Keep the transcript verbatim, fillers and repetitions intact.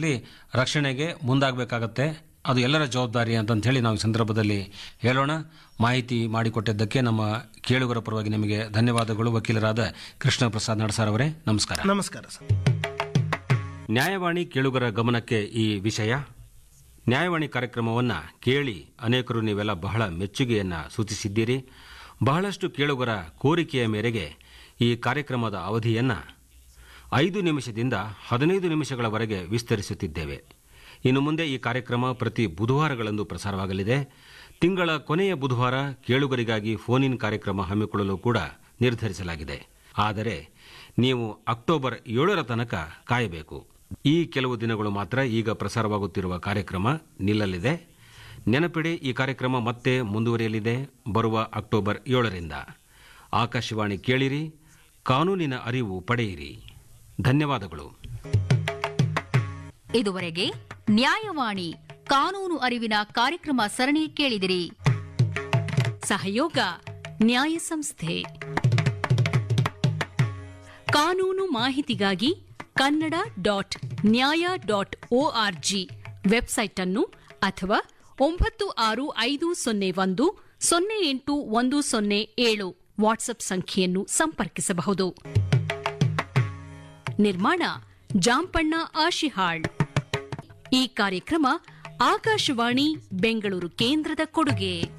ರೀತಿಯಲ್ಲಿ ರಕ್ಷಣೆಗೆ ಮುಂದಾಗಬೇಕಾಗತ್ತೆ. ಅದು ಎಲ್ಲರ ಜವಾಬ್ದಾರಿ ಅಂತಂತ ಹೇಳಿ ನಾವು ಈ ಸಂದರ್ಭದಲ್ಲಿ ಹೇಳೋಣ. ಮಾಹಿತಿ ಮಾಡಿಕೊಟ್ಟಿದ್ದಕ್ಕೆ ನಮ್ಮ ಕೇಳುಗರ ಪರವಾಗಿ ನಿಮಗೆ ಧನ್ಯವಾದಗಳು. ವಕೀಲರಾದ ಕೃಷ್ಣ ಪ್ರಸಾದ್ ನಡಸಾರ್ ಅವರೇ, ನಮಸ್ಕಾರ. ನಮಸ್ಕಾರ ಸರ್. ನ್ಯಾಯವಾಣಿ ಕೇಳುಗರ ಗಮನಕ್ಕೆ ಈ ವಿಷಯ. ನ್ಯಾಯವಾಣಿ ಕಾರ್ಯಕ್ರಮವನ್ನು ಕೇಳಿ ಅನೇಕರು ನೀವೆಲ್ಲ ಬಹಳ ಮೆಚ್ಚುಗೆಯನ್ನು ಸೂಚಿಸಿದ್ದೀರಿ. ಬಹಳಷ್ಟು ಕೇಳುಗರ ಕೋರಿಕೆಯ ಮೇರೆಗೆ ಈ ಕಾರ್ಯಕ್ರಮದ ಅವಧಿಯನ್ನು ಐದು ನಿಮಿಷದಿಂದ ಹದಿನೈದು ನಿಮಿಷಗಳವರೆಗೆ ವಿಸ್ತರಿಸುತ್ತಿದ್ದೇವೆ. ಇನ್ನು ಮುಂದೆ ಈ ಕಾರ್ಯಕ್ರಮ ಪ್ರತಿ ಬುಧವಾರಗಳಂದು ಪ್ರಸಾರವಾಗಲಿದೆ. ತಿಂಗಳ ಕೊನೆಯ ಬುಧವಾರ ಕೇಳುಗರಿಗಾಗಿ ಫೋನ್ ಇನ್ ಕಾರ್ಯಕ್ರಮ ಹಮ್ಮಿಕೊಳ್ಳಲು ಕೂಡ ನಿರ್ಧರಿಸಲಾಗಿದೆ. ಆದರೆ ನೀವು ಅಕ್ಟೋಬರ್ ಏಳರ ತನಕ ಕಾಯಬೇಕು. ಈ ಕೆಲವು ದಿನಗಳು ಮಾತ್ರ ಈಗ ಪ್ರಸಾರವಾಗುತ್ತಿರುವ ಕಾರ್ಯಕ್ರಮ ನಿಲ್ಲಲಿದೆ. ನೆನಪಿಡಿ, ಈ ಕಾರ್ಯಕ್ರಮ ಮತ್ತೆ ಮುಂದುವರಿಯಲಿದೆ ಬರುವ ಅಕ್ಟೋಬರ್ ಏಳರಿಂದ. ಆಕಾಶವಾಣಿ ಕೇಳಿರಿ, ಕಾನೂನಿನ ಅರಿವು ಪಡೆಯಿರಿ. ಧನ್ಯವಾದಗಳು. ಇದುವರೆಗೆ ನ್ಯಾಯವಾಣಿ ಕಾನೂನು ಅರಿವಿನ ಕಾರ್ಯಕ್ರಮ ಸರಣಿ ಕೇಳಿದಿರಿ. ಸಹಯೋಗ ನ್ಯಾಯ ಸಂಸ್ಥೆ. ಕಾನೂನು ಮಾಹಿತಿಗಾಗಿ ಕನ್ನಡ ಡಾಟ್ ನ್ಯಾಯ ಡಾಟ್ ಒಆರ್ಜಿ ವೆಬ್ಸೈಟ್ ಅನ್ನು ಅಥವಾ ಒಂಬತ್ತು ಆರು ಐದು ಸೊನ್ನೆ ಒಂದು ಸೊನ್ನೆ ಎಂಟು ಒಂದು ಸೊನ್ನೆ ಏಳು ವಾಟ್ಸ್ಆಪ್ ಸಂಖ್ಯೆಯನ್ನು ಸಂಪರ್ಕಿಸಬಹುದು. ನಿರ್ಮಾಣ ಜಾಂಪಣ್ಣ ಆಶಿಹಾಳ್. ಈ ಕಾರ್ಯಕ್ರಮ ಆಕಾಶವಾಣಿ ಬೆಂಗಳೂರು ಕೇಂದ್ರದ ಕೊಡುಗೆ.